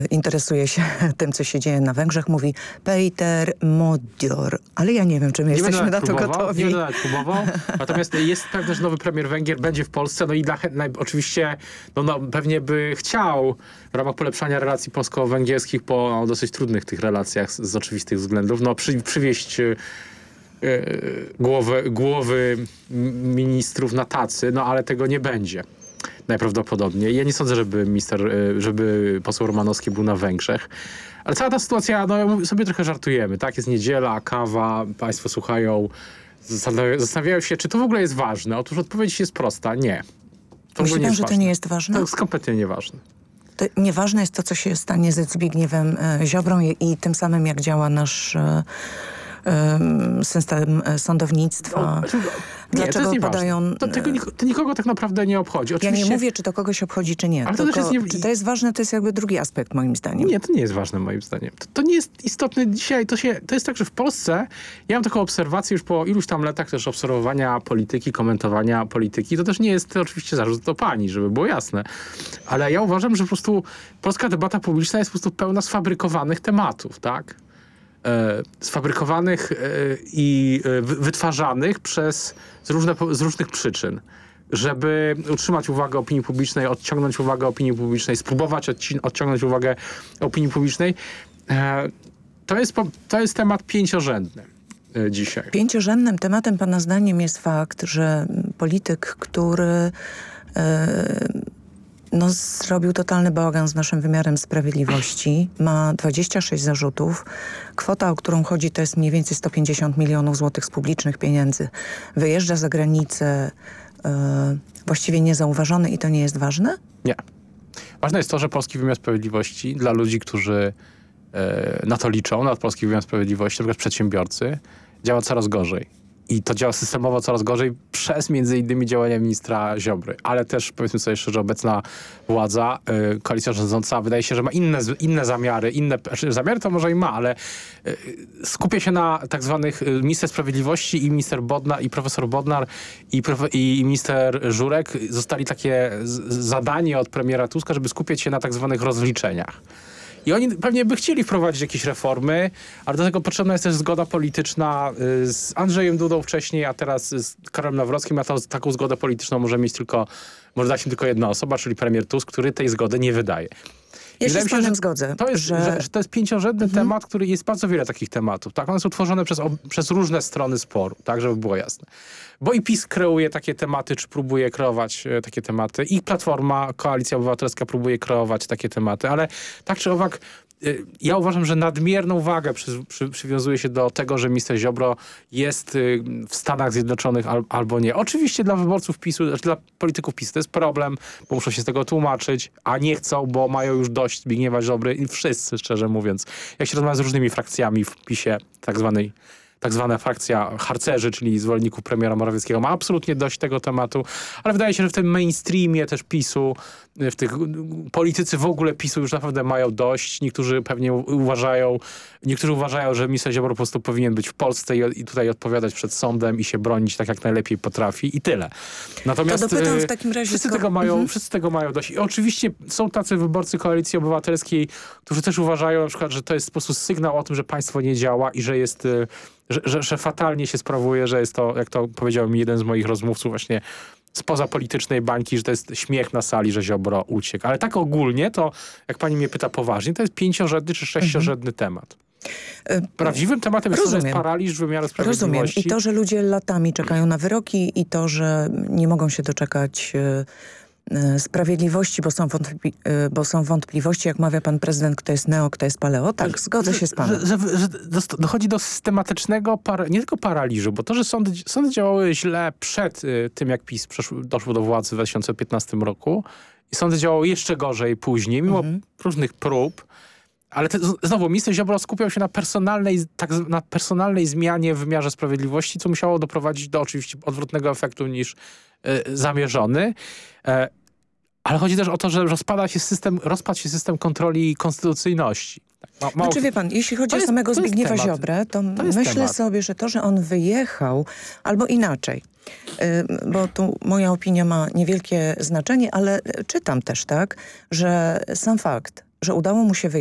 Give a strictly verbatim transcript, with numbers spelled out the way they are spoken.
interesuje się tym, co się dzieje na Węgrzech, mówi Peter Modior, ale ja nie wiem, czy my nie jesteśmy na to próbował, gotowi. Nie będę nawet próbował, natomiast jest pewne, że nowy premier Węgier będzie w Polsce, no i dla, na, oczywiście no, no, pewnie by chciał w ramach polepszania relacji polsko-węgierskich po no, dosyć trudnych tych relacjach z, z oczywistych względów, no przy, przywieźć yy, głowy, głowy ministrów na tacy, no ale tego nie będzie. Najprawdopodobniej. Ja nie sądzę, żeby minister, żeby poseł Romanowski był na Węgrzech. Ale cała ta sytuacja, no sobie trochę żartujemy, tak? Jest niedziela, kawa, państwo słuchają, zastanawiają się, czy to w ogóle jest ważne. Otóż odpowiedź jest prosta. Nie. To Myśli nie pan, jest że ważne. to nie jest ważne? To jest kompletnie nieważne. To nieważne jest to, co się stanie ze Zbigniewem Ziobrą i, i tym samym, jak działa nasz e, e, system sądownictwa. No, nie, Dlaczego to jest podają... To, tego, to nikogo tak naprawdę nie obchodzi. Oczywiście... Ja nie mówię, czy to kogoś obchodzi, czy nie. Ale to Tylko, też jest nie... Czy to jest ważne, to jest jakby drugi aspekt, moim zdaniem. Nie, to nie jest ważne moim zdaniem. To, to nie jest istotne dzisiaj. To, się, to jest tak, że w Polsce ja mam taką obserwację już po iluś tam latach też obserwowania polityki, komentowania polityki. To też nie jest to oczywiście zarzut do pani, żeby było jasne. Ale ja uważam, że po prostu polska debata publiczna jest po prostu pełna sfabrykowanych tematów, tak? E, sfabrykowanych e, i e, wytwarzanych przez z, różne, z różnych przyczyn. Żeby utrzymać uwagę opinii publicznej, odciągnąć uwagę opinii publicznej, spróbować odci- odciągnąć uwagę opinii publicznej. E, to, jest po, to jest temat pięciorzędny e, dzisiaj. Pięciorzędnym tematem pana zdaniem jest fakt, że polityk, który e, no, zrobił totalny bałagan z naszym wymiarem sprawiedliwości, ma dwadzieścia sześć zarzutów. Kwota, o którą chodzi, to jest mniej więcej sto pięćdziesiąt milionów złotych z publicznych pieniędzy. Wyjeżdża za granicę e, właściwie niezauważony i to nie jest ważne? Nie. Ważne jest to, że polski wymiar sprawiedliwości dla ludzi, którzy e, na to liczą, na polski wymiar sprawiedliwości, na przykład przedsiębiorcy, działa coraz gorzej. I to działa systemowo coraz gorzej przez między innymi działania ministra Ziobry. Ale też powiedzmy sobie szczerze, obecna władza, yy, koalicja rządząca wydaje się, że ma inne, inne zamiary. Inne, znaczy zamiary to może i ma, ale yy, skupia się na tak zwanych yy, minister sprawiedliwości i minister Bodnar i profesor Bodnar i, profe, i minister Żurek zostali takie z, zadanie od premiera Tuska, żeby skupiać się na tak zwanych rozliczeniach. I oni pewnie by chcieli wprowadzić jakieś reformy, ale do tego potrzebna jest też zgoda polityczna z Andrzejem Dudą wcześniej, a teraz z Karolem Nawrockim, a to, taką zgodę polityczną może mieć tylko, może dać im tylko jedna osoba, czyli premier Tusk, który tej zgody nie wydaje. Ja się Wydaje z mi się, panem że zgodzę. To jest, że... Że, że to jest pięciorzędny mhm. temat, który jest bardzo wiele takich tematów. Tak? One są tworzone przez, przez różne strony sporu, tak, żeby było jasne. Bo i PiS kreuje takie tematy, czy próbuje kreować e, takie tematy. I Platforma, Koalicja Obywatelska próbuje kreować takie tematy, ale tak czy owak ja uważam, że nadmierną wagę przy, przy, przywiązuje się do tego, że minister Ziobro jest y, w Stanach Zjednoczonych al, albo nie. Oczywiście dla wyborców PiSu, znaczy dla polityków PiSu to jest problem, bo muszą się z tego tłumaczyć, a nie chcą, bo mają już dość Zbigniewa Ziobry i wszyscy, szczerze mówiąc. Jak się rozmawia z różnymi frakcjami w PiSie, tak zwanej tak zwana frakcja harcerzy, czyli zwolenników premiera Morawieckiego, ma absolutnie dość tego tematu, ale wydaje się, że w tym mainstreamie też PiSu, w tych politycy w ogóle PiSu już naprawdę mają dość. Niektórzy pewnie uważają, niektórzy uważają, że minister Ziobro po prostu powinien być w Polsce i, i tutaj odpowiadać przed sądem i się bronić tak, jak najlepiej potrafi i tyle. Natomiast to dopytam w takim razie wszyscy, sko- tego mają, mhm. wszyscy tego mają dość. I oczywiście są tacy wyborcy Koalicji Obywatelskiej, którzy też uważają na przykład, że to jest po prostu sygnał o tym, że państwo nie działa i że jest Że, że, że fatalnie się sprawuje, że jest to, jak to powiedział mi jeden z moich rozmówców właśnie spoza politycznej bańki, że to jest śmiech na sali, że Ziobro uciekł. Ale tak ogólnie to, jak pani mnie pyta poważnie, to jest pięciorzędny czy sześciorzędny mhm. temat. Prawdziwym tematem jest, to, że jest paraliż wymiaru sprawiedliwości. Rozumiem. I to, że ludzie latami czekają na wyroki i to, że nie mogą się doczekać sprawiedliwości, bo są, wątpli bo są wątpliwości, jak mawia pan prezydent, kto jest neo, kto jest paleo. Tak, zgodzę się z panem. Że, że, że dochodzi do systematycznego, nie tylko paraliżu, bo to, że sądy, sądy działały źle przed y, tym, jak PiS przeszło, doszło do władzy w dwa tysiące piętnastym roku i sądy działały jeszcze gorzej później, mimo mhm. różnych prób. Ale te, znowu, minister Ziobro skupiał się na personalnej, tak, na personalnej zmianie w wymiarze sprawiedliwości, co musiało doprowadzić do oczywiście odwrotnego efektu niż y, zamierzony. E, ale chodzi też o to, że rozpada się system, rozpadł się system kontroli konstytucyjności. Ma, mało... Znaczy wie pan, jeśli chodzi jest, o samego Zbigniewa temat. Ziobrę, to, to myślę temat. sobie, że to, że on wyjechał, albo inaczej, yy, bo tu moja opinia ma niewielkie znaczenie, ale czytam też tak, że sam fakt, że udało mu się wyjść